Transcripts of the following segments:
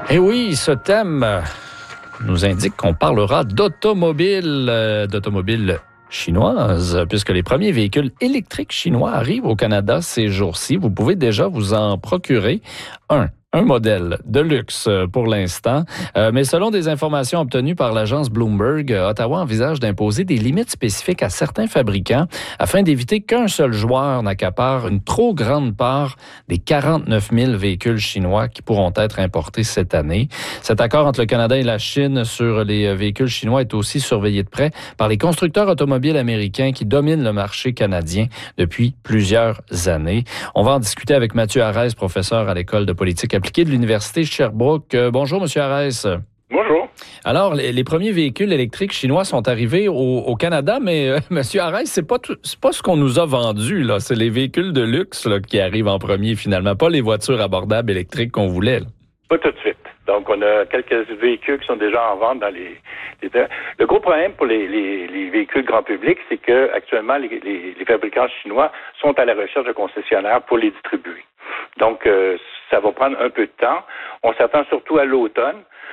Et oui, ce thème nous indique qu'on parlera d'automobiles chinoises, puisque les premiers véhicules électriques chinois arrivent au Canada ces jours-ci. Vous pouvez déjà vous en procurer un modèle de luxe pour l'instant. Mais selon des informations obtenues par l'agence Bloomberg, Ottawa envisage d'imposer des limites spécifiques à certains fabricants afin d'éviter qu'un seul joueur n'accapare une trop grande part des 49 000 véhicules chinois qui pourront être importés cette année. Cet accord entre le Canada et la Chine sur les véhicules chinois est aussi surveillé de près par les constructeurs automobiles américains qui dominent le marché canadien depuis plusieurs années. On va en discuter avec Mathieu Arès, professeur à l'École de politique appliquée de l'Université Sherbrooke. Bonjour, M. Arès. Bonjour. Alors, les premiers véhicules électriques chinois sont arrivés au Canada, mais M. Arès, c'est pas ce qu'on nous a vendu, là. C'est les véhicules de luxe là, qui arrivent en premier, finalement, pas les voitures abordables électriques qu'on voulait. Là. Pas tout de suite. Donc, on a quelques véhicules qui sont déjà en vente dans les... Le gros problème pour les véhicules grand public, c'est que actuellement les fabricants chinois sont à la recherche de concessionnaires pour les distribuer. Donc, ça va prendre un peu de temps. On s'attend surtout à l'automne,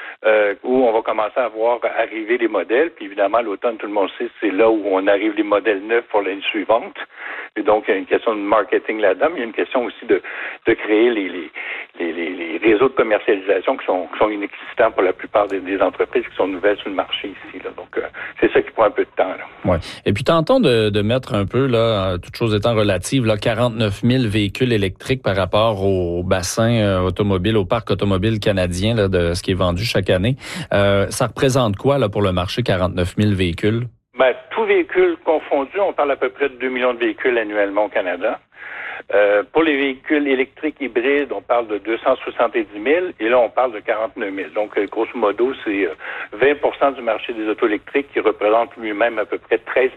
où on va commencer à voir arriver les modèles. Puis évidemment, l'automne, tout le monde sait, c'est là où on arrive les modèles neufs pour l'année suivante. Et donc, il y a une question de marketing là-dedans, mais il y a une question aussi de créer les réseaux de commercialisation qui sont inexistants pour la plupart des entreprises qui sont nouvelles sur le marché ici. Là. Donc, c'est ça qui prend un peu de temps. Là. Ouais. Et puis, tentons de mettre un peu, là, toutes choses étant relatives, là, 49 000 véhicules électriques par rapport au bassin automobile, au parc automobile canadien, là, de ce qui est vendu chaque année. Ça représente quoi là, pour le marché, 49 000 véhicules? Ben, tout véhicule confondu, on parle à peu près de 2 millions de véhicules annuellement au Canada. Pour les véhicules électriques hybrides, on parle de 270 000 et là, on parle de 49 000. Donc, grosso modo, c'est 20 du marché des autos électriques qui représente lui-même à peu près 13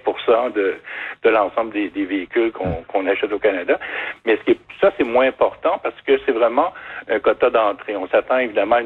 de l'ensemble des véhicules qu'on achète au Canada. Mais ça, c'est moins important parce que c'est vraiment un quota d'entrée. On s'attend évidemment à